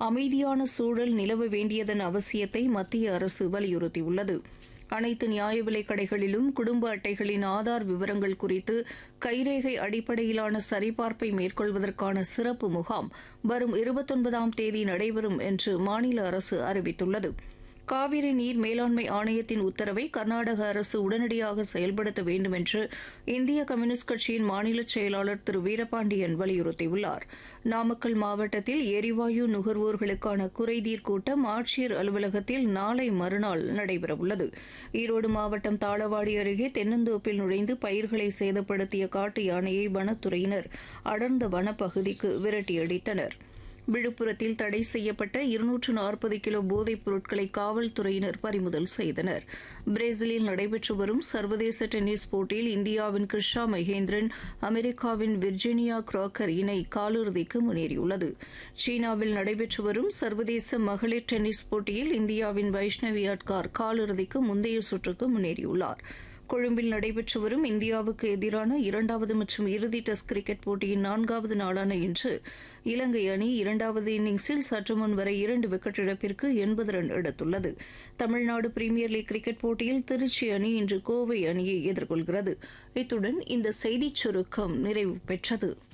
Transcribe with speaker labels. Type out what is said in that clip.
Speaker 1: அமைதியான சூழல் நிலவ வேண்டியதன் அவசியத்தை மத்திய அரசு வலியுறுத்தியுள்ளது. அனைத்து நியாய விலைக் கடைகளிலும் குடும்ப அட்டைகளின் ஆதார் விவரங்கள் குறித்து கைரேகை அடிப்படையிலான சரிபார்ப்பை மேற்கொள்வதற்கான சிறப்பு முகாம் வரும் 29ஆம் தேதி நடைபெறும் என்று மாநில அரசு அறிவித்துள்ளது. காவிரி நீர் மேலாண்மை ஆணையத்தின் உத்தரவை கர்நாடக அரசு உடனடியாக செயல்படுத்த வேண்டும் என்று இந்திய கம்யூனிஸ்ட் கட்சியின் மாநில செயலாளர் திரு வீரபாண்டியன் வலியுறுத்தியுள்ளார். நாமக்கல் மாவட்டத்தில் எரிவாயு நுகர்வோர்களுக்கான குறைதீர் கூட்டம் ஆட்சியர் அலுவலகத்தில் நாளை மறுநாள் நடைபெறவுள்ளது. ஈரோடு மாவட்டம் தாளவாடி அருகே தென்னந்தோப்பில் நுழைந்து பயிர்களை சேதப்படுத்திய காட்டு யானையை வனத்துறையினர் அடர்ந்த வனப்பகுதிக்கு விரட்டியடித்தனர். விழுப்புரத்தில் தடை செய்யப்பட்ட 240 கிலோ போதைப் பொருட்களை காவல்துறையினர் பறிமுதல் செய்தனர். பிரேசிலில் நடைபெற்று வரும் சர்வதேச டென்னிஸ் போட்டியில் இந்தியாவின் கிருஷா மகேந்திரன், அமெரிக்காவின் விர்ஜீனியா கிராக்கர் இணை காலிறுதிக்கு முன்னேறியுள்ளது. சீனாவில் நடைபெற்று வரும் சர்வதேச மகளிர் டென்னிஸ் போட்டியில் இந்தியாவின் வைஷ்ணவி அட்கார் காலிறுதிக்கு முந்தைய சுற்றுக்கு முன்னேறியுள்ளார். கொழும்பில் நடைபெற்று வரும் இந்தியாவுக்கு எதிரான 2வது மற்றும் இறுதி டெஸ்ட் கிரிக்கெட் போட்டியின் 4வது நாளான இன்று இலங்கை அணி 2வது இன்னிங்ஸில் சற்று முன் வரை 2 விக்கெட் இழப்பிற்கு 80 ரன் எடுத்துள்ளது. தமிழ்நாடு பிரீமியர் லீக் கிரிக்கெட் போட்டியில் திருச்சி அணி இன்று கோவை அணியை எதிர்கொள்கிறது. இத்துடன் இந்த செய்திச் சுருக்கம் நிறைவு பெற்றது.